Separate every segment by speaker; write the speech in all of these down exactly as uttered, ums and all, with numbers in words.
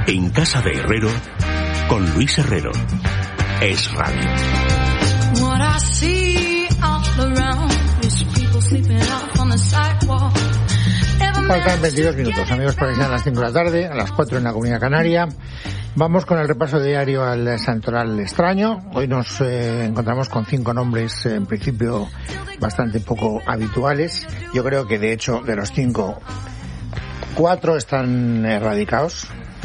Speaker 1: En Casa de Herrero, con Luis Herrero. Es Radio.
Speaker 2: Faltan veintidós minutos, amigos, para que sean las cinco de la tarde, a las cuatro en la Comunidad Canaria. Vamos con el repaso diario al santoral extraño. Hoy nos eh, encontramos con cinco nombres, eh, en principio, bastante poco habituales. Yo creo que, de hecho, de los cinco, cuatro están erradicados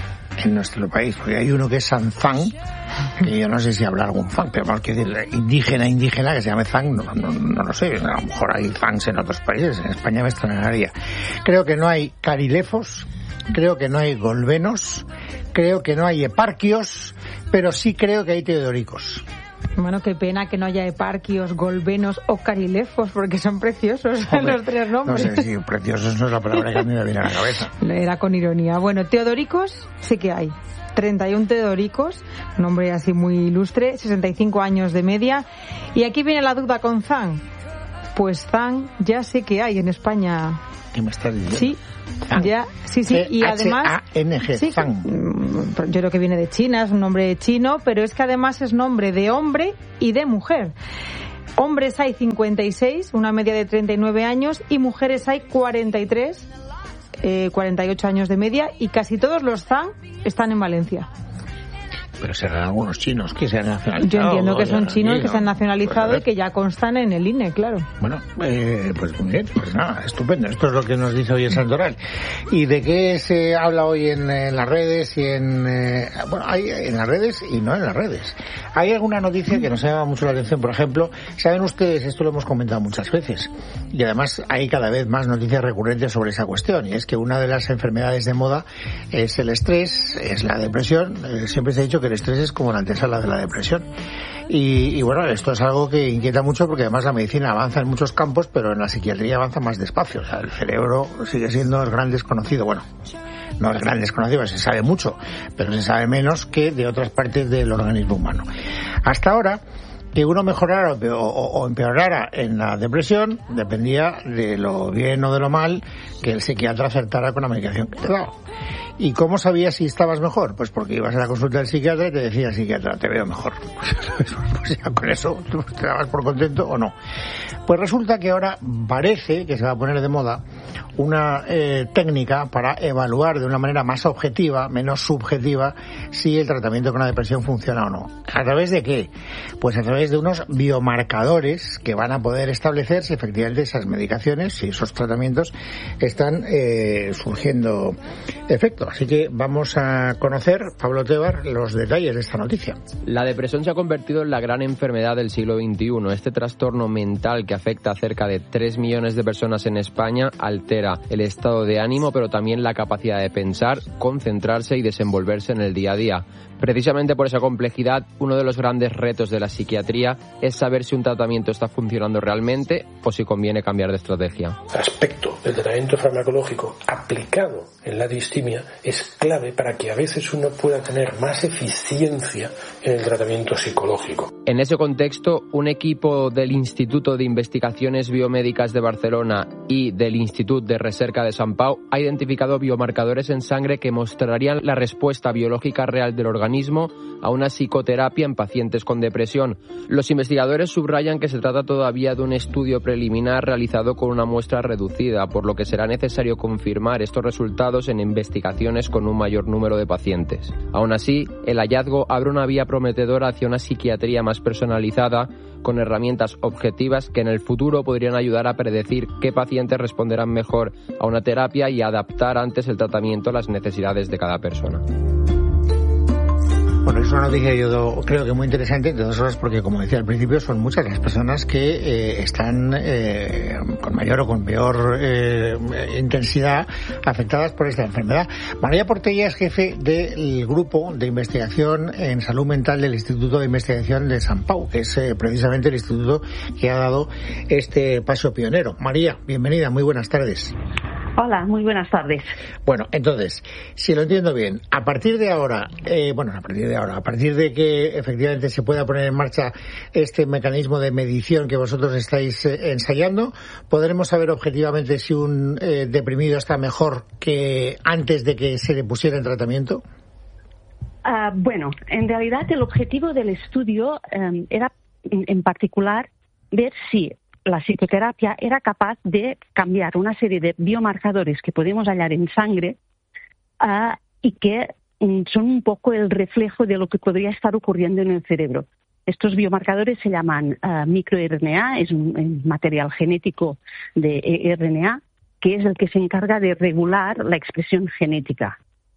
Speaker 2: en nuestro país, porque hay uno que es San Zang, que yo no sé si habrá algún Zang, pero vamos a decir, indígena, indígena, que se llame Zang, no, no, no lo sé, a lo mejor hay Zangs en otros países, en España me extrañaría. Creo que no hay carilefos, creo que no hay golvenos, creo que no hay eparquios, pero sí creo que hay teodoricos.
Speaker 3: Bueno, qué pena que no haya eparquios, golvenos o carilefos, porque son preciosos. Hombre, los tres nombres.
Speaker 2: No sé si preciosos no es la palabra que a mí me viene a la cabeza.
Speaker 3: Era con ironía. Bueno, teodoricos sí que hay. treinta y uno teodoricos, nombre así muy ilustre, sesenta y cinco años de media. Y aquí viene la duda con Zang. Pues Zang ya sé que hay en España.
Speaker 2: ¿Qué me estás diciendo?
Speaker 3: Sí, Zang. Ya, sí, sí. Y además,
Speaker 2: H A N G,
Speaker 3: sí,
Speaker 2: Zang.
Speaker 3: Yo creo que viene de China, es un nombre chino, pero es que además es nombre de hombre y de mujer. Hombres hay cincuenta y seis, una media de treinta y nueve años, y mujeres hay cuarenta y tres, eh, cuarenta y ocho años de media, y casi todos los Zang están en Valencia.
Speaker 2: Pero serán algunos chinos que se han nacionalizado.
Speaker 3: Yo entiendo que son chinos
Speaker 2: aquí,
Speaker 3: que
Speaker 2: ¿no?
Speaker 3: se han nacionalizado
Speaker 2: pues
Speaker 3: y que ya constan en el I N E, claro.
Speaker 2: Bueno, eh, pues muy bien, pues nada, estupendo. Esto es lo que nos dice hoy el santoral. ¿Y de qué se habla hoy en, en las redes y en... Eh, bueno, hay en las redes y no en las redes. Hay alguna noticia que nos llama mucho la atención, por ejemplo, saben ustedes, esto lo hemos comentado muchas veces, y además hay cada vez más noticias recurrentes sobre esa cuestión, y es que una de las enfermedades de moda es el estrés, es la depresión. Eh, siempre se ha dicho que el estrés es como la antesala de la depresión. Y, y bueno, esto es algo que inquieta mucho porque además la medicina avanza en muchos campos, pero en la psiquiatría avanza más despacio. O sea, el cerebro sigue siendo el gran desconocido. Bueno, no el gran desconocido, se sabe mucho, pero se sabe menos que de otras partes del organismo humano. Hasta ahora, que uno mejorara o, o, o empeorara en la depresión dependía de lo bien o de lo mal que el psiquiatra acertara con la medicación que te daba. ¿Y cómo sabías si estabas mejor? Pues porque ibas a la consulta del psiquiatra y te decía el psiquiatra, te veo mejor. Pues ya con eso te dabas por contento o no. Pues resulta que ahora parece que se va a poner de moda una eh, técnica para evaluar de una manera más objetiva, menos subjetiva, si el tratamiento con la depresión funciona o no. ¿A través de qué? Pues a través de unos biomarcadores que van a poder establecer si efectivamente esas medicaciones, si esos tratamientos están eh, surgiendo efecto. Así que vamos a conocer, Pablo Tebar, los detalles de esta noticia.
Speaker 4: La depresión se ha convertido en la gran enfermedad del siglo veintiuno. Este trastorno mental que afecta a cerca de tres millones de personas en España altera el estado de ánimo, pero también la capacidad de pensar, concentrarse y desenvolverse en el día a día. Precisamente por esa complejidad, uno de los grandes retos de la psiquiatría es saber si un tratamiento está funcionando realmente o si conviene cambiar de estrategia.
Speaker 5: El aspecto del tratamiento farmacológico aplicado en la distimia es clave para que a veces uno pueda tener más eficiencia en el tratamiento psicológico.
Speaker 4: En ese contexto, un equipo del Instituto de Investigaciones Biomédicas de Barcelona y del Institut de Recerca de Sant Pau ha identificado biomarcadores en sangre que mostrarían la respuesta biológica real del organismo a una psicoterapia en pacientes con depresión. Los investigadores subrayan que se trata todavía de un estudio preliminar realizado con una muestra reducida, por lo que será necesario confirmar estos resultados en investigaciones con un mayor número de pacientes. Aún así, el hallazgo abre una vía prometedora hacia una psiquiatría más personalizada, con herramientas objetivas que en el futuro podrían ayudar a predecir qué pacientes responderán mejor a una terapia y adaptar antes el tratamiento a las necesidades de cada persona.
Speaker 2: Bueno, es una noticia yo creo que muy interesante, entre otras cosas porque, como decía al principio, son muchas las personas que eh, están eh, con mayor o con peor eh, intensidad afectadas por esta enfermedad. María Portella es jefe del grupo de investigación en salud mental del Instituto de Investigación de Sant Pau, que es eh, precisamente el instituto que ha dado este paso pionero. María, bienvenida, muy buenas tardes.
Speaker 6: Hola, muy buenas tardes.
Speaker 2: Bueno, entonces, si lo entiendo bien, a partir de ahora, eh, bueno, a partir de ahora, a partir de que efectivamente se pueda poner en marcha este mecanismo de medición que vosotros estáis eh, ensayando, podremos saber objetivamente si un eh, deprimido está mejor que antes de que se le pusiera en tratamiento.
Speaker 6: Uh, bueno, en realidad el objetivo del estudio um, era, en, en particular, ver si la psicoterapia era capaz de cambiar una serie de biomarcadores que podemos hallar en sangre uh, y que um, son un poco el reflejo de lo que podría estar ocurriendo en el cerebro. Estos biomarcadores se llaman uh, microR N A, es un, un material genético de R N A, que es el que se encarga de regular la expresión genética.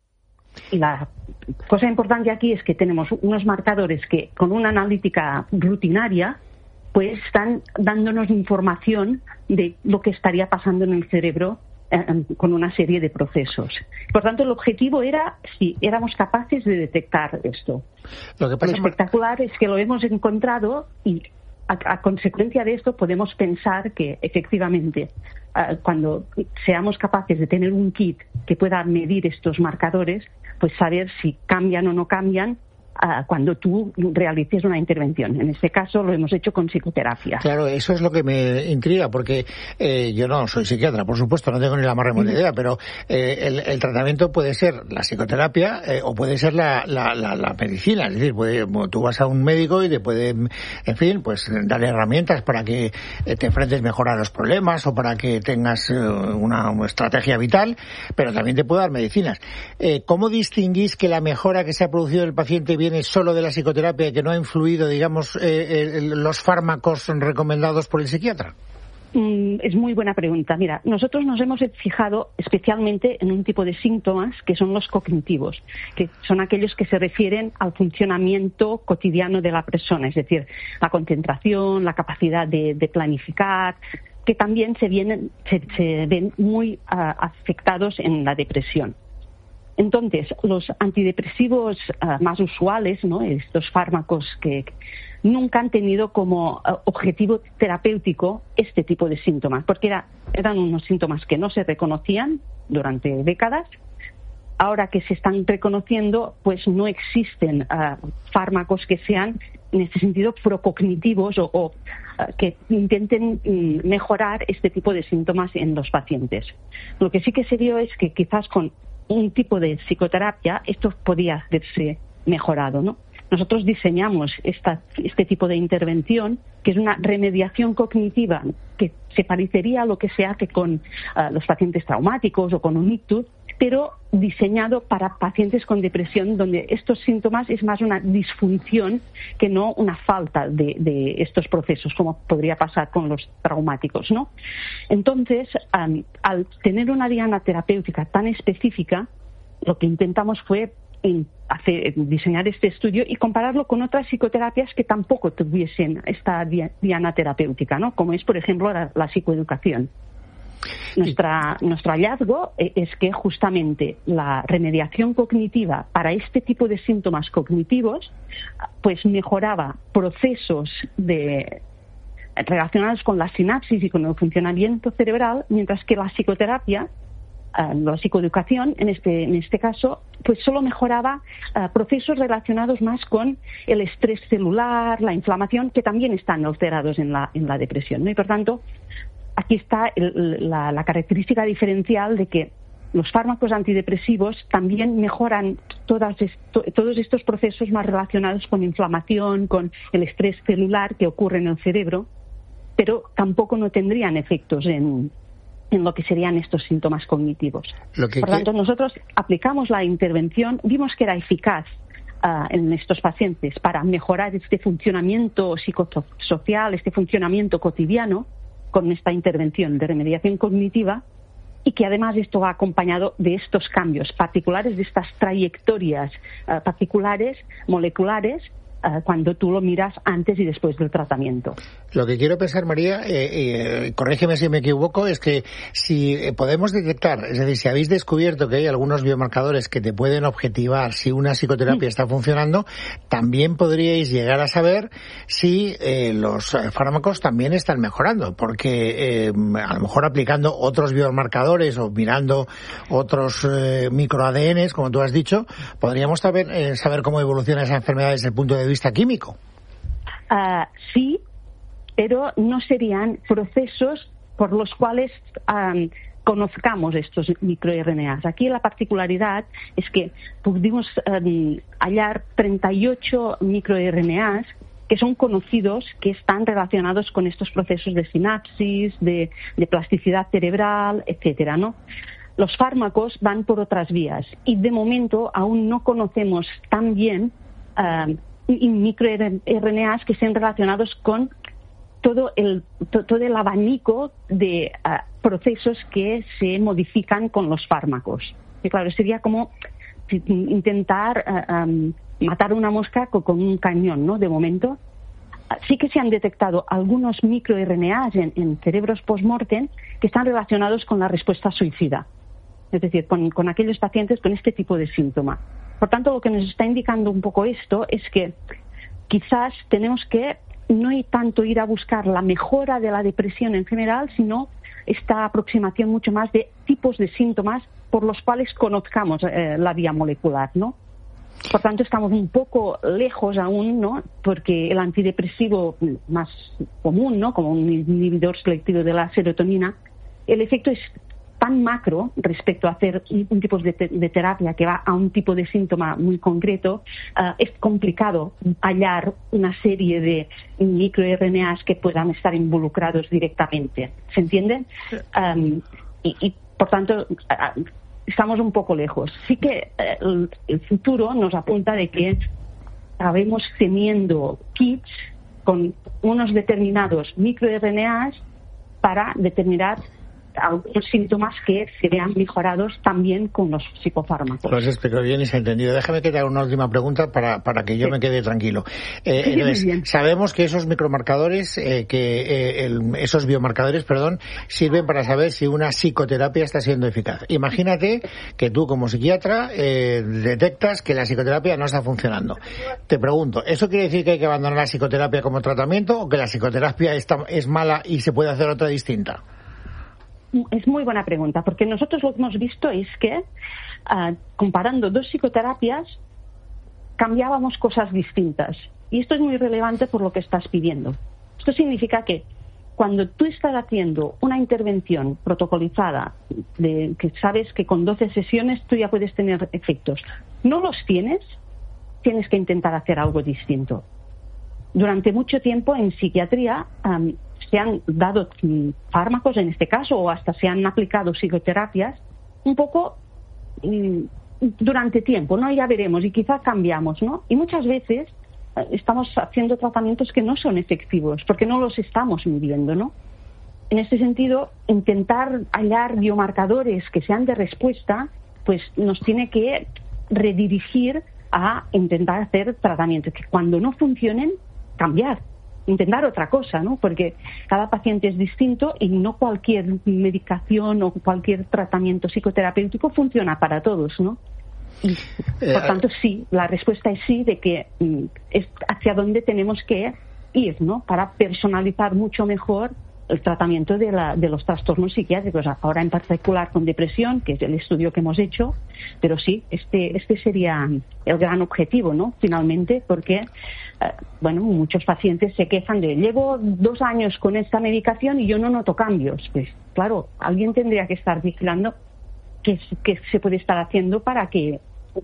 Speaker 6: La cosa importante aquí es que tenemos unos marcadores que, con una analítica rutinaria, pues están dándonos información de lo que estaría pasando en el cerebro eh, con una serie de procesos. Por tanto, el objetivo era si éramos capaces de detectar esto.
Speaker 2: Lo que pasa
Speaker 6: lo espectacular es que lo hemos encontrado y a, a consecuencia de esto podemos pensar que efectivamente uh, cuando seamos capaces de tener un kit que pueda medir estos marcadores, pues saber si cambian o no cambian uh, cuando tú realices una intervención. En este caso lo hemos hecho con psicoterapia.
Speaker 2: Claro, eso es lo que me intriga, porque eh, yo no soy psiquiatra, por supuesto, no tengo ni la más remota idea, pero eh, el, el tratamiento puede ser la psicoterapia eh, o puede ser la, la, la, la medicina. Es decir, puede, bueno, tú vas a un médico y te puede, en fin, pues darle herramientas para que eh, te enfrentes mejor a los problemas o para que tengas eh, una, una estrategia vital, pero también te puede dar medicinas. Eh, ¿Cómo distinguís que la mejora que se ha producido en el paciente viene solo de la psicoterapia y que no ha influido, digamos, eh, eh, los fármacos recomendados por el psiquiatra?
Speaker 6: Mm, es muy buena pregunta. Mira, nosotros nos hemos fijado especialmente en un tipo de síntomas que son los cognitivos, que son aquellos que se refieren al funcionamiento cotidiano de la persona, es decir, la concentración, la capacidad de, de planificar, que también se, vienen, se, se ven muy uh, afectados en la depresión. Entonces, los antidepresivos uh, más usuales, ¿no?, estos fármacos que nunca han tenido como uh, objetivo terapéutico este tipo de síntomas, porque era, eran unos síntomas que no se reconocían durante décadas. Ahora que se están reconociendo, pues no existen uh, fármacos que sean, en este sentido, procognitivos o, o uh, que intenten um, mejorar este tipo de síntomas en los pacientes. Lo que sí que se vio es que quizás con un tipo de psicoterapia esto podía hacerse mejorado, ¿no? Nosotros diseñamos esta, este tipo de intervención, que es una remediación cognitiva que se parecería a lo que se hace con uh, los pacientes traumáticos o con un ictus, pero diseñado para pacientes con depresión, donde estos síntomas es más una disfunción que no una falta de, de estos procesos, como podría pasar con los traumáticos, ¿no? Entonces, um, al tener una diana terapéutica tan específica, lo que intentamos fue hacer, diseñar este estudio y compararlo con otras psicoterapias que tampoco tuviesen esta diana terapéutica, ¿no? Como es, por ejemplo, la, la psicoeducación. Nuestra, nuestro hallazgo es que justamente la remediación cognitiva para este tipo de síntomas cognitivos pues mejoraba procesos de, relacionados con la sinapsis y con el funcionamiento cerebral, mientras que la psicoterapia, la psicoeducación, en este, en este caso, pues solo mejoraba uh, procesos relacionados más con el estrés celular, la inflamación, que también están alterados en la, en la depresión, ¿no? Y por tanto, aquí está el, la, la característica diferencial de que los fármacos antidepresivos también mejoran todas esto, todos estos procesos más relacionados con inflamación, con el estrés celular que ocurre en el cerebro, pero tampoco no tendrían efectos en en lo que serían estos síntomas cognitivos. Lo que Por tanto, que... nosotros aplicamos la intervención, vimos que era eficaz uh, en estos pacientes para mejorar este funcionamiento psicosocial, este funcionamiento cotidiano con esta intervención de remediación cognitiva, y que además esto va acompañado de estos cambios particulares, de estas trayectorias uh, particulares, moleculares, uh, cuando tú lo miras antes y después del tratamiento.
Speaker 2: Lo que quiero pensar, María, eh, eh, corrígeme si me equivoco, es que si podemos detectar, es decir, si habéis descubierto que hay algunos biomarcadores que te pueden objetivar si una psicoterapia sí. está funcionando, también podríais llegar a saber si eh, los fármacos también están mejorando, porque eh, a lo mejor aplicando otros biomarcadores o mirando otros eh, micro A D N, como tú has dicho, podríamos saber, eh, saber cómo evoluciona esa enfermedad desde el punto de vista químico.
Speaker 6: Uh, sí, pero no serían procesos por los cuales um, conozcamos estos microRNAs. Aquí la particularidad es que pudimos eh, hallar treinta y ocho microRNAs que son conocidos, que están relacionados con estos procesos de sinapsis, de, de plasticidad cerebral, etcétera, ¿no? Los fármacos van por otras vías y de momento aún no conocemos tan bien uh, microRNAs que estén relacionados con todo el, to, todo el abanico de uh, procesos que se modifican con los fármacos. Y claro, sería como intentar uh, um, matar una mosca con, con un cañón, ¿no? De momento. Sí que se han detectado algunos microRNAs en, en cerebros post-mortem que están relacionados con la respuesta suicida. Es decir, con, con aquellos pacientes con este tipo de síntoma. Por tanto, lo que nos está indicando un poco esto es que quizás tenemos que no ir tanto ir a buscar la mejora de la depresión en general, sino esta aproximación mucho más de tipos de síntomas por los cuales conozcamos eh, la vía molecular, ¿no? Por tanto, estamos un poco lejos aún, ¿no? Porque el antidepresivo más común, ¿no? Como un inhibidor selectivo de la serotonina, el efecto es tan macro respecto a hacer un tipo de, te- de terapia que va a un tipo de síntoma muy concreto, uh, es complicado hallar una serie de microRNAs que puedan estar involucrados directamente. ¿Se entiende? Um, y, y, por tanto, uh, estamos un poco lejos. Sí que uh, el, el futuro nos apunta de que acabemos teniendo kits con unos determinados microRNAs para determinar algunos síntomas que se vean mejorados también con los psicofármacos.
Speaker 2: Lo has explicado bien y se ha entendido. Déjame que te haga una última pregunta para, para que yo sí. me quede tranquilo. Eh, sí, entonces, sabemos que esos micromarcadores, eh, que eh, el, esos biomarcadores, perdón, sirven para saber si una psicoterapia está siendo eficaz. Imagínate que tú, como psiquiatra, eh, detectas que la psicoterapia no está funcionando. Te pregunto, ¿eso quiere decir que hay que abandonar la psicoterapia como tratamiento o que la psicoterapia está, es mala y se puede hacer otra distinta?
Speaker 6: Es muy buena pregunta, porque nosotros lo que hemos visto es que, uh, comparando dos psicoterapias, cambiábamos cosas distintas. Y esto es muy relevante por lo que estás pidiendo. Esto significa que cuando tú estás haciendo una intervención protocolizada, de, que sabes que con doce sesiones tú ya puedes tener efectos, no los tienes, tienes que intentar hacer algo distinto. Durante mucho tiempo en psiquiatría um, se han dado um, fármacos, en este caso, o hasta se han aplicado psicoterapias, un poco um, durante tiempo, ¿no? Ya veremos, y quizá cambiamos, ¿no? Y muchas veces uh, estamos haciendo tratamientos que no son efectivos, porque no los estamos midiendo, ¿no? En este sentido, intentar hallar biomarcadores que sean de respuesta, pues nos tiene que redirigir a intentar hacer tratamientos que cuando no funcionen, cambiar, intentar otra cosa, ¿no? Porque cada paciente es distinto y no cualquier medicación o cualquier tratamiento psicoterapéutico funciona para todos, ¿no? Y, por tanto, sí, la respuesta es sí, de que mm, es hacia dónde tenemos que ir, ¿no? Para personalizar mucho mejor el tratamiento de, la, de los trastornos psiquiátricos, ahora en particular con depresión, que es el estudio que hemos hecho, pero sí, este, este sería el gran objetivo, ¿no? Finalmente, porque, eh, bueno, muchos pacientes se quejan de, llevo dos años con esta medicación y yo no noto cambios. Pues, claro, alguien tendría que estar vigilando qué, qué se puede estar haciendo para que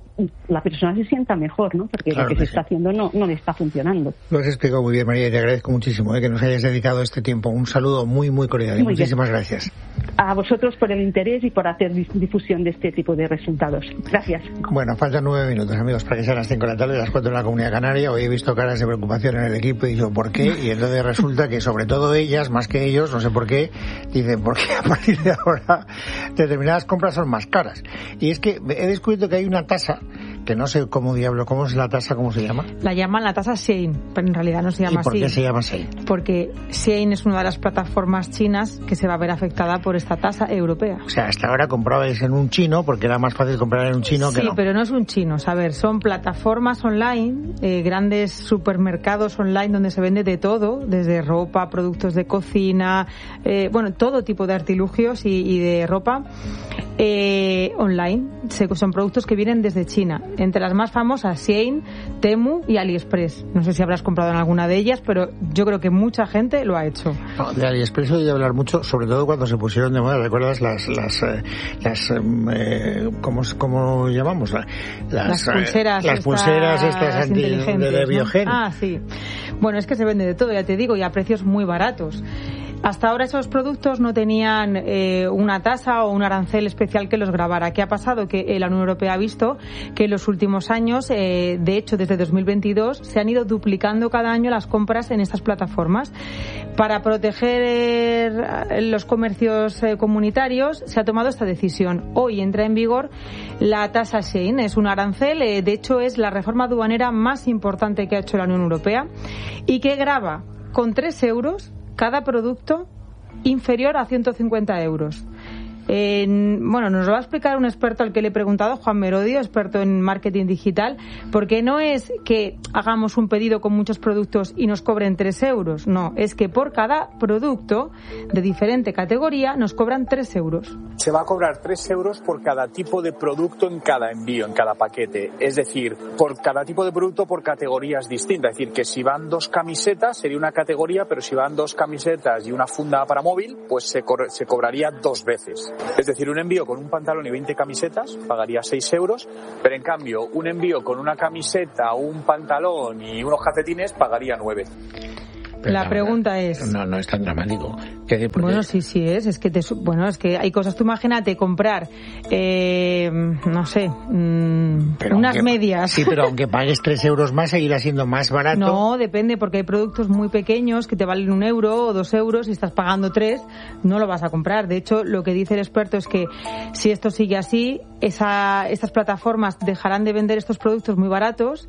Speaker 6: la persona se sienta mejor, ¿no? Porque claro lo que, que se sí. está haciendo no, no le está funcionando.
Speaker 2: Lo has explicado muy bien, María, y te agradezco muchísimo ¿eh? que nos hayas dedicado este tiempo. Un saludo muy, muy cordial y muy muchísimas bien. gracias.
Speaker 6: A vosotros por el interés y por hacer difusión de este tipo de resultados. Gracias.
Speaker 2: Bueno, faltan nueve minutos, amigos, para que sean las cinco de la tarde, las cuatro en la Comunidad Canaria. Hoy he visto caras de preocupación en el equipo y yo, ¿por qué? Y entonces resulta que sobre todo ellas, más que ellos, no sé por qué, dicen, ¿por qué a partir de ahora determinadas compras son más caras? Y es que he descubierto que hay una tasa que no sé cómo diablo, ¿cómo es la tasa? ¿Cómo se llama?
Speaker 3: La llaman la tasa Shein, pero en realidad no se llama así.
Speaker 2: ¿Y por qué se llama Shein?
Speaker 3: Porque Shein es una de las plataformas chinas que se va a ver afectada por esta tasa europea.
Speaker 2: O sea, hasta ahora comprabais en un chino porque era más fácil comprar en un chino
Speaker 3: sí,
Speaker 2: que no.
Speaker 3: Sí, pero no es un chino. A ver, son plataformas online, eh, grandes supermercados online donde se vende de todo, desde ropa, productos de cocina, eh, bueno, todo tipo de artilugios y, y de ropa eh, online. Son productos que vienen desde China. Entre las más famosas, Shein, Temu y AliExpress. No sé si habrás comprado en alguna de ellas, pero yo creo que mucha gente lo ha hecho.
Speaker 2: No, de AliExpress he oído hablar mucho, sobre todo cuando se pusieron de moda. ¿Recuerdas las las eh, las eh, ¿cómo, cómo llamamos? Las,
Speaker 3: las pulseras,
Speaker 2: eh, las pulseras estas, estas anti, de, de Biogen.
Speaker 3: ¿No? Ah, sí. Bueno, es que se vende de todo, ya te digo, y a precios muy baratos. Hasta ahora esos productos no tenían eh, una tasa o un arancel especial que los gravara. ¿Qué ha pasado? Que la Unión Europea ha visto que en los últimos años, eh, de hecho desde dos mil veintidós, se han ido duplicando cada año las compras en estas plataformas. Para proteger eh, los comercios eh, comunitarios se ha tomado esta decisión. Hoy entra en vigor la tasa Shein. Es un arancel, eh, de hecho es la reforma aduanera más importante que ha hecho la Unión Europea y que grava con tres euros cada producto inferior a ciento cincuenta euros. Eh, bueno, nos lo va a explicar un experto al que le he preguntado, Juan Merodio, experto en marketing digital, porque no es que hagamos un pedido con muchos productos y nos cobren tres euros, no, es que por cada producto de diferente categoría nos cobran tres euros.
Speaker 7: Se va a cobrar tres euros por cada tipo de producto en cada envío, en cada paquete, es decir, por cada tipo de producto por categorías distintas, es decir, que si van dos camisetas sería una categoría, pero si van dos camisetas y una funda para móvil, pues se, co- se cobraría dos veces. Es decir, un envío con un pantalón y veinte camisetas pagaría seis euros, pero en cambio un envío con una camiseta, un pantalón y unos calcetines pagaría nueve.
Speaker 2: Pero
Speaker 3: la pregunta es...
Speaker 2: No, no es tan dramático. ¿Qué,
Speaker 3: bueno, sí, sí es. Es que te, bueno, es que hay cosas. Tú imagínate comprar, eh, no sé, mmm, unas
Speaker 2: aunque,
Speaker 3: medias.
Speaker 2: Sí, pero aunque pagues tres euros más, seguirá siendo más barato.
Speaker 3: No, depende, porque hay productos muy pequeños que te valen un euro o dos euros y estás pagando tres, no lo vas a comprar. De hecho, lo que dice el experto es que si esto sigue así, esa, estas plataformas dejarán de vender estos productos muy baratos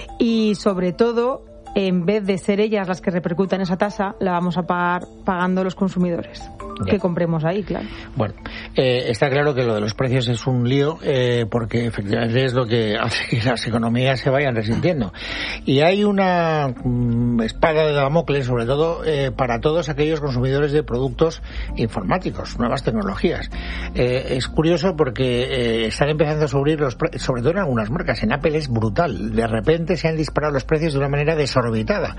Speaker 3: y, sobre todo, en vez de ser ellas las que repercutan esa tasa, la vamos a pagar pagando los consumidores. Ya. Que compremos ahí, claro.
Speaker 2: Bueno, eh, está claro que lo de los precios es un lío, eh, porque efectivamente es lo que hace que las economías se vayan resintiendo. Y hay una mm, espada de Damocles, sobre todo eh, para todos aquellos consumidores de productos informáticos, nuevas tecnologías. Eh, es curioso porque eh, están empezando a subir los precios, sobre todo en algunas marcas. En Apple es brutal. De repente se han disparado los precios de una manera desorbitada.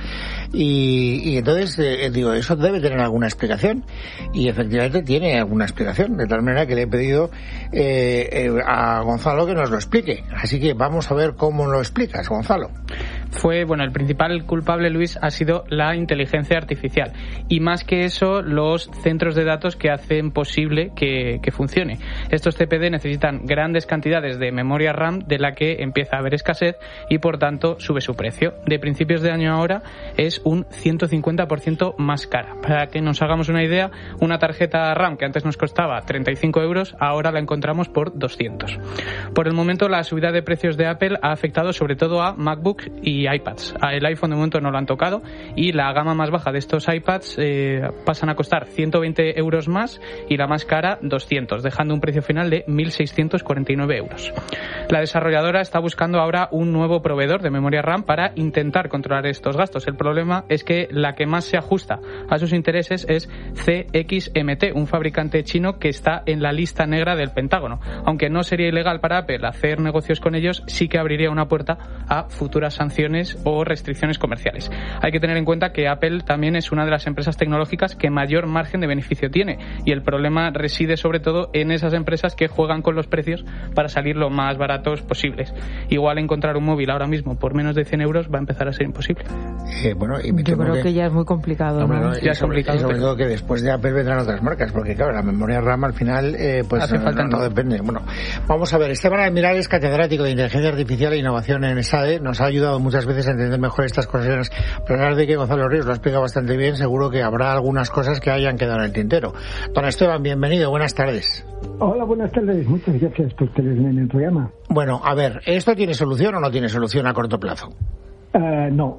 Speaker 2: Y, y entonces, eh, digo, eso debe tener alguna explicación. Y efectivamente tiene alguna explicación, de tal manera que le he pedido eh, eh, a Gonzalo que nos lo explique. Así que vamos a ver cómo lo explicas, Gonzalo.
Speaker 8: Fue, bueno, el principal culpable, Luis, ha sido la inteligencia artificial. Y más que eso, los centros de datos que hacen posible que, que funcione. Estos C P D necesitan grandes cantidades de memoria RAM, de la que empieza a haber escasez y, por tanto, sube su precio. De principios de año ahora es un ciento cincuenta por ciento más cara. Para que nos hagamos una idea, una tarjeta RAM que antes nos costaba treinta y cinco euros, ahora la encontramos por doscientos. Por el momento, la subida de precios de Apple ha afectado sobre todo a MacBook y iPads. El iPhone de momento no lo han tocado y la gama más baja de estos iPads eh, pasan a costar ciento veinte euros más y la más cara doscientos, dejando un precio final de mil seiscientos cuarenta y nueve euros. La desarrolladora está buscando ahora un nuevo proveedor de memoria RAM para intentar controlar estos gastos. El problema es que la que más se ajusta a sus intereses es C X M T, un fabricante chino que está en la lista negra del Pentágono. Aunque no sería ilegal para Apple hacer negocios con ellos, sí que abriría una puerta a futuras sanciones o restricciones comerciales. Hay que tener en cuenta que Apple también es una de las empresas tecnológicas que mayor margen de beneficio tiene y el problema reside sobre todo en esas empresas que juegan con los precios para salir lo más baratos posibles. Igual encontrar un móvil ahora mismo por menos de cien euros va a empezar a ser imposible.
Speaker 2: Eh, bueno, y
Speaker 3: Yo creo que... que ya es muy complicado.
Speaker 2: No, ¿no? No,
Speaker 8: ya es complicado.
Speaker 2: Y sobre todo que después de Apple vendrán otras marcas, porque claro, la memoria RAM al final eh, pues
Speaker 8: Hace
Speaker 2: no,
Speaker 8: falta
Speaker 2: no, no depende. Bueno, vamos a ver, Esteban Almiral es catedrático de Inteligencia Artificial e Innovación en SADE, nos ha ayudado muchas veces a entender mejor estas cosas. A pesar de que Gonzalo Ríos lo ha explicado bastante bien, seguro que habrá algunas cosas que hayan quedado en el tintero. Don Esteban, bienvenido, buenas tardes.
Speaker 9: Hola, buenas tardes, muchas gracias por tenerme en el programa.
Speaker 2: Bueno, a ver, ¿esto tiene solución o no tiene solución a corto plazo?
Speaker 9: Uh, no,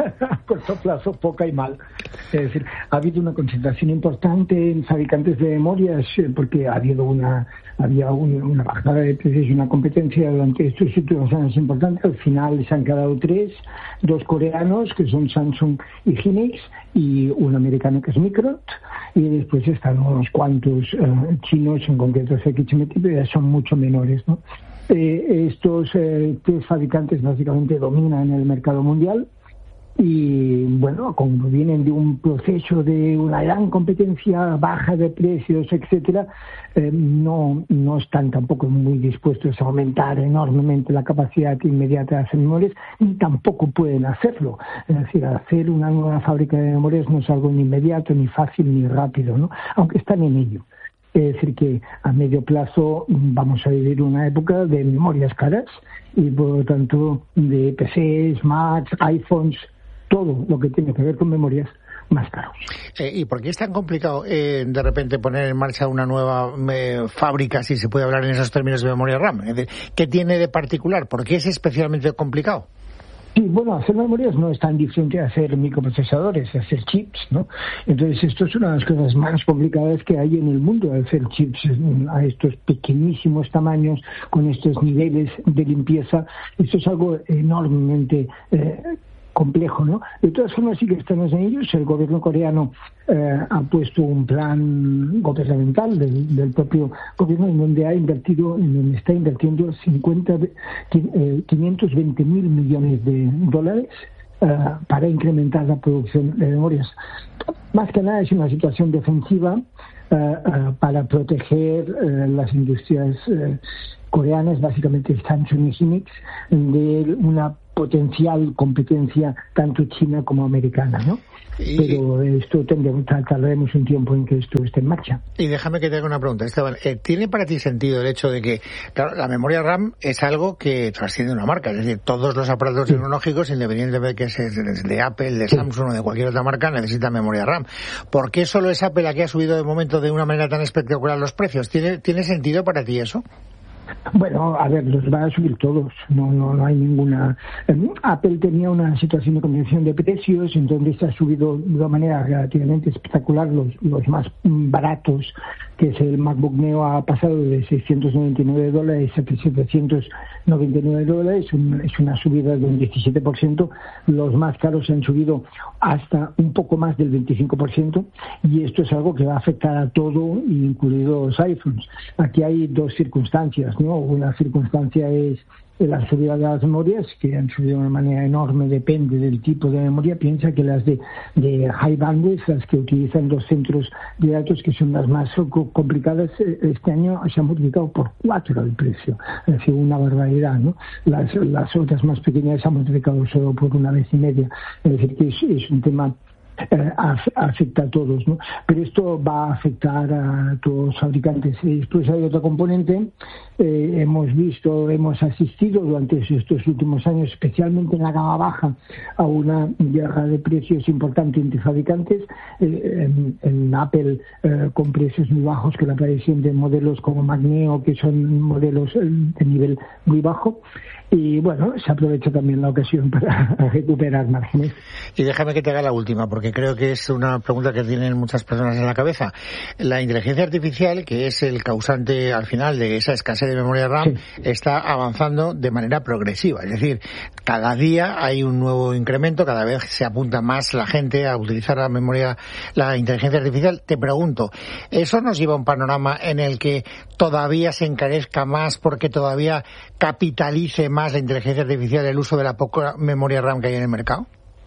Speaker 9: a corto plazo poca y mal. Es decir, ha habido una concentración importante en fabricantes de memorias porque ha habido una había un, una bajada de precios y una competencia durante estos últimos años importante. Al final se han quedado tres, dos coreanos que son Samsung y Hynix y un americano que es Micron, y después están unos cuantos uh, chinos, en concreto C X M T, pero ya son mucho menores, ¿no? Eh, estos eh, tres fabricantes básicamente dominan el mercado mundial y, bueno, como vienen de un proceso de una gran competencia, baja de precios, etcétera, eh, no, no están tampoco muy dispuestos a aumentar enormemente la capacidad inmediata de hacer memorias, ni tampoco pueden hacerlo. Es decir, hacer una nueva fábrica de memorias no es algo ni inmediato, ni fácil, ni rápido, ¿no? Aunque están en ello. Es decir, que a medio plazo vamos a vivir una época de memorias caras y, por lo tanto, de P Cs, Macs, iPhones, todo lo que tiene que ver con memorias más caros.
Speaker 2: Eh, ¿Y por qué es tan complicado eh, de repente poner en marcha una nueva eh, fábrica, si se puede hablar en esos términos, de memoria RAM? Es decir, ¿qué tiene de particular? ¿Por qué es especialmente complicado?
Speaker 9: Sí, bueno, hacer memorias no es tan diferente a hacer microprocesadores, a hacer chips, ¿no? Entonces, esto es una de las cosas más complicadas que hay en el mundo, hacer chips a estos pequeñísimos tamaños, con estos niveles de limpieza. Esto es algo enormemente eh, complejo, ¿no? De todas formas, sí que estamos en ellos. El gobierno coreano eh, ha puesto un plan gubernamental del, del propio gobierno en donde ha invertido, en donde está invirtiendo cincuenta, quinientos veinte mil millones de dólares eh, para incrementar la producción de memorias. Más que nada es una situación defensiva eh, eh, para proteger eh, las industrias eh, coreanas, básicamente Samsung y Hynix, de una potencial competencia tanto china como americana, ¿no? Y, pero esto tendremos, tardaremos un tiempo en que esto esté en marcha.
Speaker 2: Y déjame que te haga una pregunta, Esteban. Eh, ¿Tiene para ti sentido el hecho de que, claro, la memoria RAM es algo que trasciende una marca? Es decir, todos los aparatos sí. tecnológicos, independientemente de que sea de Apple, de sí. Samsung o de cualquier otra marca, necesitan memoria RAM. ¿Por qué solo es Apple la que ha subido de momento de una manera tan espectacular los precios? ¿Tiene, ¿tiene sentido para ti eso?
Speaker 9: Bueno, a ver, los van a subir todos, no no, no hay ninguna... Apple tenía una situación de contención de precios en donde se ha subido de una manera relativamente espectacular los, los más baratos, que es el MacBook Neo, ha pasado de seiscientos noventa y nueve dólares a setecientos noventa y nueve dólares, un, es una subida de un diecisiete por ciento, los más caros han subido hasta un poco más del veinticinco por ciento, y esto es algo que va a afectar a todo, incluidos los iPhones. Aquí hay dos circunstancias, ¿no? Una circunstancia es la subida de las memorias, que han subido de una manera enorme, depende del tipo de memoria. Piensa que las de, de high bandwidth, las que utilizan los centros de datos, que son las más complicadas, este año se han multiplicado por cuatro el precio. Es decir, una barbaridad, ¿no? Las, las otras más pequeñas se han multiplicado solo por una vez y media. Es decir, que es, es un tema Eh, afecta a todos, ¿no? Pero esto va a afectar a todos los fabricantes. Y después hay otro componente. Eh, hemos visto, hemos asistido durante estos últimos años, especialmente en la gama baja, a una guerra de precios importante entre fabricantes. Eh, en, en Apple eh, con precios muy bajos, que la aparición de modelos como Mac Neo, que son modelos de nivel muy bajo. Y bueno, se aprovecha también la ocasión para recuperar márgenes.
Speaker 2: Y déjame que te haga la última, porque creo que es una pregunta que tienen muchas personas en la cabeza. La inteligencia artificial, que es el causante al final de esa escasez de memoria RAM, sí. está avanzando de manera progresiva. Es decir, cada día hay un nuevo incremento, cada vez se apunta más la gente a utilizar la memoria, la inteligencia artificial. Te pregunto, ¿eso nos lleva a un panorama en el que todavía se encarezca más porque todavía capitalice más la inteligencia artificial el uso de la poca memoria RAM que hay en el mercado?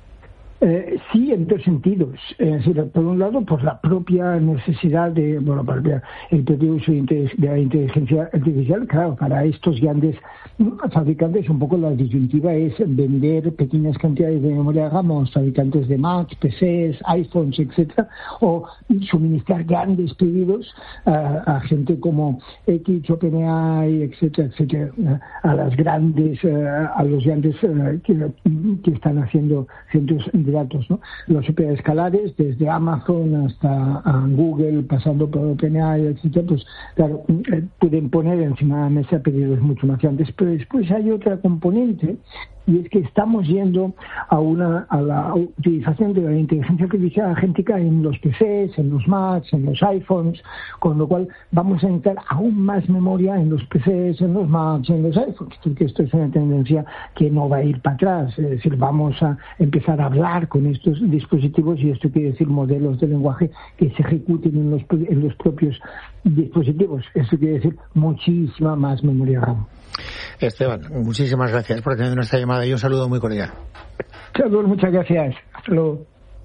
Speaker 9: Eh, sí, en dos sentidos. Es decir, por un lado, por la propia necesidad de, bueno, para el propio uso de la inteligencia artificial. Claro, para estos grandes fabricantes, un poco la disyuntiva es vender pequeñas cantidades de memoria RAM a los fabricantes de Macs, P Cs, iPhones, etcétera, o suministrar grandes pedidos a, a gente como X, OpenAI, etcétera, etcétera, a las grandes, a los grandes que, que están haciendo centros de datos, ¿no? Los hiperescalares, desde Amazon hasta Google, pasando por OpenAI, etcétera, pues claro, pueden poner encima de la mesa pedidos mucho más grandes. Pero después hay otra componente, y es que estamos yendo a una a la utilización de la inteligencia artificial agéntica en los P Cs, en los Macs, en los iPhones, con lo cual vamos a necesitar aún más memoria en los P Cs, en los Macs, en los iPhones, porque esto es una tendencia que no va a ir para atrás. Es decir, decir, vamos a empezar a hablar con estos dispositivos, y esto quiere decir modelos de lenguaje que se ejecuten en los, en los propios dispositivos. Esto quiere decir muchísima más memoria RAM.
Speaker 2: Esteban, muchísimas gracias por tener nuestra llamada y un saludo muy cordial.
Speaker 9: Saludos, muchas gracias. Hasta luego.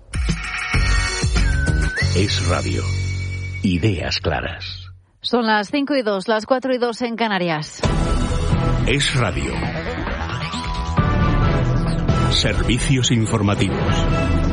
Speaker 1: Es Radio. Ideas claras.
Speaker 10: Son las cinco y dos, las cuatro y dos en Canarias.
Speaker 1: Es Radio. Servicios informativos.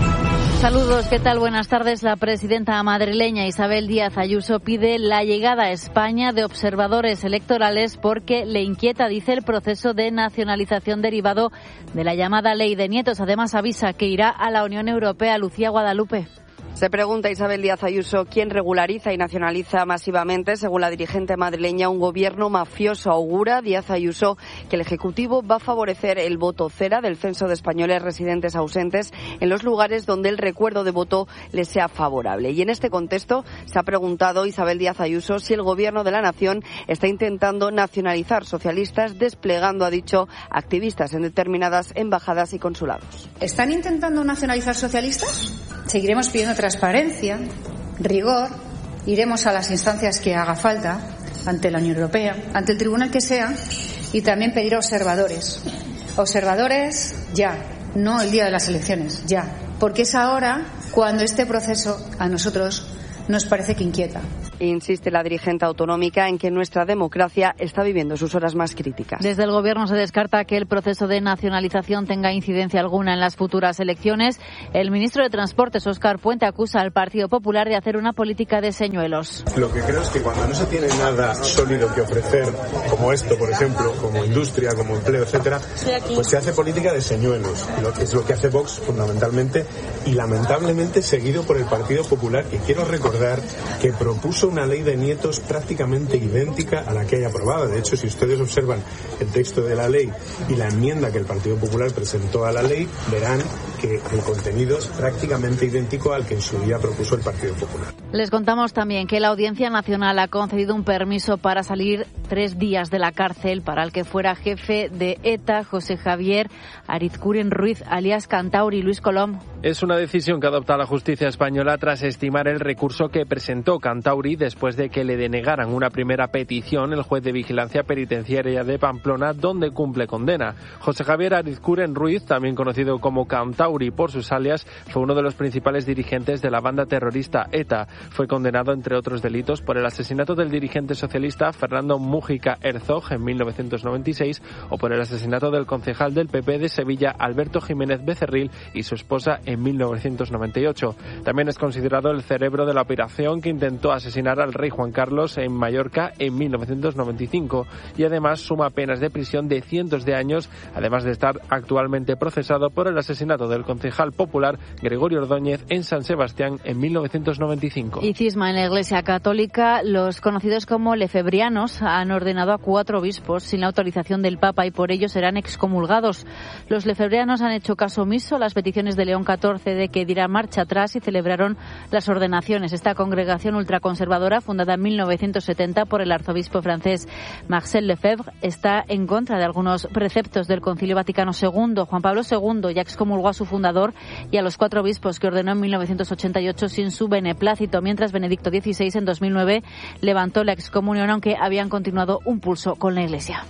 Speaker 10: Saludos, ¿qué tal? Buenas tardes. La presidenta madrileña Isabel Díaz Ayuso pide la llegada a España de observadores electorales porque le inquieta, dice, el proceso de nacionalización derivado de la llamada Ley de Nietos. Además, avisa que irá a la Unión Europea. Lucía Guadalupe.
Speaker 11: Se pregunta Isabel Díaz Ayuso quién regulariza y nacionaliza masivamente. Según la dirigente madrileña, un gobierno mafioso. Augura Díaz Ayuso que el Ejecutivo va a favorecer el voto cera del censo de españoles residentes ausentes en los lugares donde el recuerdo de voto les sea favorable. Y en este contexto se ha preguntado Isabel Díaz Ayuso si el Gobierno de la Nación está intentando nacionalizar socialistas, desplegando, ha dicho, activistas en determinadas embajadas y consulados.
Speaker 12: ¿Están intentando nacionalizar socialistas? Seguiremos pidiendo transparencia, rigor, iremos a las instancias que haga falta, ante la Unión Europea, ante el tribunal que sea, y también pedir observadores. Observadores ya, no el día de las elecciones, ya. Porque es ahora cuando este proceso a nosotros nos parece que inquieta.
Speaker 11: Insiste la dirigente autonómica en que nuestra democracia está viviendo sus horas más críticas.
Speaker 10: Desde el Gobierno se descarta que el proceso de nacionalización tenga incidencia alguna en las futuras elecciones. El ministro de Transportes, Óscar Puente, acusa al Partido Popular de hacer una política de señuelos.
Speaker 13: Lo que creo es que cuando no se tiene nada sólido que ofrecer, como esto, por ejemplo, como industria, como empleo, etcétera, pues se hace política de señuelos, lo que es lo que hace Vox fundamentalmente y lamentablemente seguido por el Partido Popular, que quiero recordar que propuso una ley de nietos prácticamente idéntica a la que hay aprobada. De hecho, si ustedes observan el texto de la ley y la enmienda que el Partido Popular presentó a la ley, verán que el contenido es prácticamente idéntico al que en su día propuso el Partido Popular.
Speaker 10: Les contamos también que la Audiencia Nacional ha concedido un permiso para salir tres días de la cárcel para el que fuera jefe de ETA, José Javier Arizcuren Ruiz, alias Cantauri. Luis Colom.
Speaker 4: Es una decisión que adopta la justicia española tras estimar el recurso que presentó Cantauri después de que le denegaran una primera petición el juez de vigilancia penitenciaria de Pamplona, donde cumple condena. José Javier Arizcuren Ruiz, también conocido como Cantauri por sus alias, fue uno de los principales dirigentes de la banda terrorista ETA. Fue condenado, entre otros delitos, por el asesinato del dirigente socialista Fernando Mújica Herzog en mil novecientos noventa y seis o por el asesinato del concejal del P P de Sevilla, Alberto Jiménez Becerril, y su esposa en mil novecientos noventa y ocho. También es considerado el cerebro de la operación que intentó asesinar al rey Juan Carlos en Mallorca en mil novecientos noventa y cinco y además suma penas de prisión de cientos de años, además de estar actualmente procesado por el asesinato del concejal popular Gregorio Ordóñez en San Sebastián en mil novecientos noventa y cinco.
Speaker 10: Y cisma en la Iglesia Católica. Los conocidos como lefebrianos han ordenado a cuatro obispos sin la autorización del Papa y por ello serán excomulgados. Los lefebrianos han hecho caso omiso a las peticiones de León catorce de que diera marcha atrás y celebraron las ordenaciones. Esta congregación ultraconservadora, fundada en mil novecientos setenta por el arzobispo francés Marcel Lefebvre, está en contra de algunos preceptos del Concilio Vaticano segundo. Juan Pablo segundo ya excomulgó a su fundador y a los cuatro obispos que ordenó en mil novecientos ochenta y ocho sin su beneplácito, mientras Benedicto dieciséis en dos mil nueve levantó la excomunión, aunque habían continuado un pulso con la Iglesia.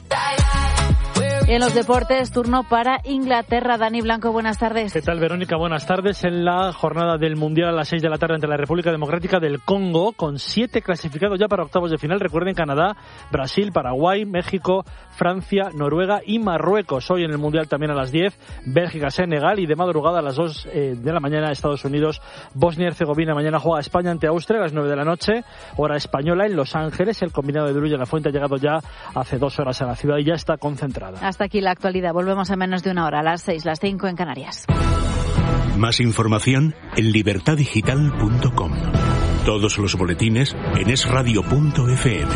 Speaker 10: En los deportes, turno para Inglaterra. Dani Blanco, buenas tardes.
Speaker 14: ¿Qué tal, Verónica? Buenas tardes. En la jornada del Mundial a las seis de la tarde ante la República Democrática del Congo, con siete clasificados ya para octavos de final. Recuerden, Canadá, Brasil, Paraguay, México, Francia, Noruega y Marruecos. Hoy en el Mundial también a las diez, Bélgica, Senegal, y de madrugada a las dos eh, de la mañana Estados Unidos, Bosnia y Herzegovina. Mañana juega España ante Austria a las nueve de la noche, hora española, en Los Ángeles. El combinado de Drulla La Fuente ha llegado ya hace dos horas a la ciudad y ya está concentrada.
Speaker 10: Hasta aquí la actualidad. Volvemos en menos de una hora, a las seis, las cinco en Canarias.
Speaker 1: Más información en libertad digital punto com. Todos los boletines en es radio punto efe eme.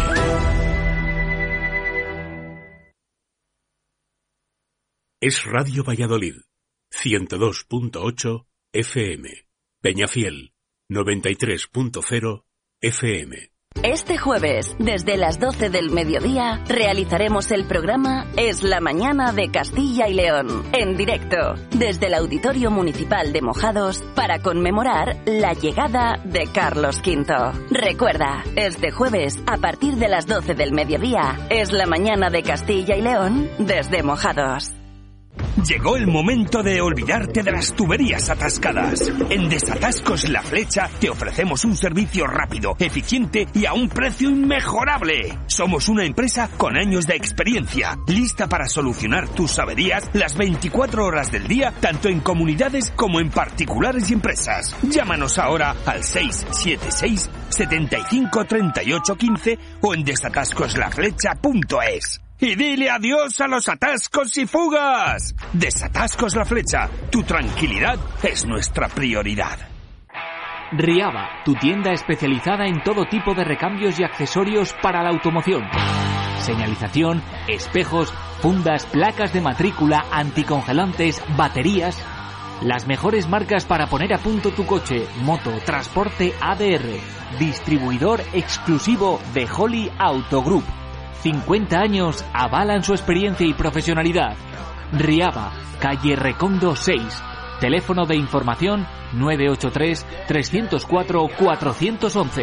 Speaker 1: Es Radio Valladolid, ciento dos punto ocho efe eme. Peñafiel, noventa y tres punto cero efe eme.
Speaker 15: Este jueves, desde las doce del mediodía, realizaremos el programa Es la Mañana de Castilla y León, en directo, desde el Auditorio Municipal de Mojados, para conmemorar la llegada de Carlos quinto. Recuerda, este jueves, a partir de las doce del mediodía, Es la Mañana de Castilla y León, desde Mojados.
Speaker 16: Llegó el momento de olvidarte de las tuberías atascadas. En Desatascos La Flecha te ofrecemos un servicio rápido, eficiente y a un precio inmejorable. Somos una empresa con años de experiencia, lista para solucionar tus averías las veinticuatro horas del día, tanto en comunidades como en particulares y empresas. Llámanos ahora al seis siete seis, setenta y cinco, treinta y ocho, quince o en desatascos la flecha punto es. Y dile adiós a los atascos y fugas. Desatascos La Flecha. Tu tranquilidad es nuestra prioridad.
Speaker 17: Riaba, tu tienda especializada en todo tipo de recambios y accesorios para la automoción. Señalización, espejos, fundas, placas de matrícula, anticongelantes, baterías. Las mejores marcas para poner a punto tu coche, moto, transporte A D R. Distribuidor exclusivo de Holly Auto Group. cincuenta años avalan su experiencia y profesionalidad. Riaba, calle Recondo seis. Teléfono de información nueve ocho tres, tres cero cuatro, cuatro uno uno.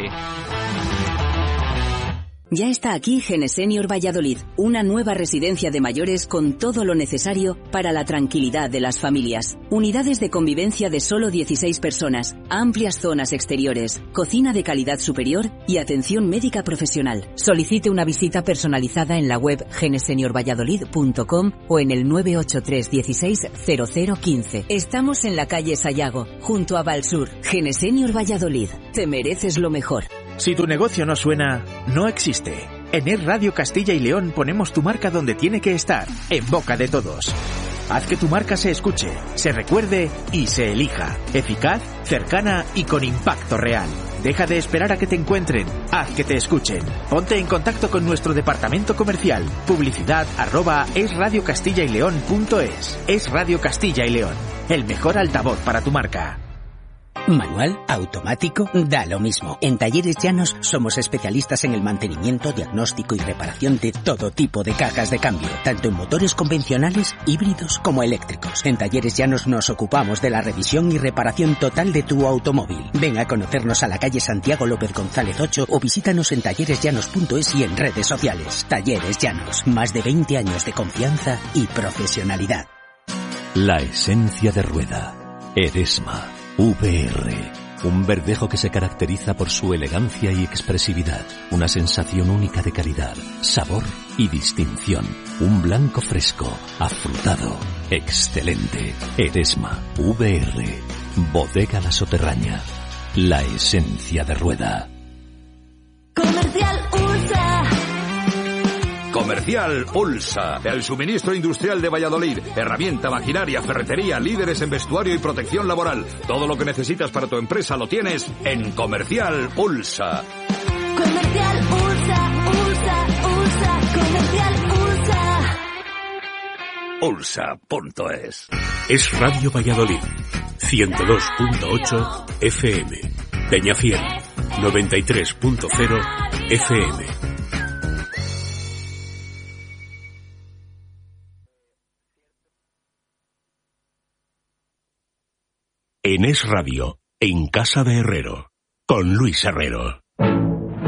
Speaker 18: Ya está aquí Genesenior Valladolid, una nueva residencia de mayores con todo lo necesario para la tranquilidad de las familias. Unidades de convivencia de solo dieciséis personas, amplias zonas exteriores, cocina de calidad superior y atención médica profesional. Solicite una visita personalizada en la web genesenior valladolid punto com o en el nueve ocho tres dieciséis cero cero quince. Estamos en la calle Sayago, junto a Valsur. Genesenior Valladolid, te mereces lo mejor.
Speaker 19: Si tu negocio no suena, no existe. En Es Radio Castilla y León ponemos tu marca donde tiene que estar, en boca de todos. Haz que tu marca se escuche, se recuerde y se elija. Eficaz, cercana y con impacto real. Deja de esperar a que te encuentren, haz que te escuchen. Ponte en contacto con nuestro departamento comercial. Publicidad arroba esradiocastillaileón.es. Es Radio Castilla y León, el mejor altavoz para tu marca.
Speaker 20: Manual, automático, da lo mismo. En Talleres Llanos somos especialistas en el mantenimiento, diagnóstico y reparación de todo tipo de cajas de cambio, tanto en motores convencionales, híbridos como eléctricos. En Talleres Llanos nos ocupamos de la revisión y reparación total de tu automóvil. Ven a conocernos a la calle Santiago López González ocho o visítanos en talleres llanos punto es y en redes sociales. Talleres Llanos, más de veinte años de confianza y profesionalidad.
Speaker 21: La esencia de rueda. Eresma. V R, un verdejo que se caracteriza por su elegancia y expresividad, una sensación única de calidad, sabor y distinción, un blanco fresco, afrutado, excelente. Eresma, V R, Bodega La Soterraña, la esencia de rueda.
Speaker 15: Comercial Ulsa.
Speaker 22: Comercial Ulsa, el suministro industrial de Valladolid. Herramienta, maquinaria, ferretería, líderes en vestuario y protección laboral. Todo lo que necesitas para tu empresa lo tienes en Comercial Ulsa.
Speaker 15: Comercial Ulsa, Ulsa, Ulsa, Comercial Ulsa.
Speaker 1: Ulsa punto es. Es Radio Valladolid, ciento dos punto ocho F M. Peñafiel, noventa y tres punto cero F M. En Es Radio, en Casa de Herrero, con Luis Herrero.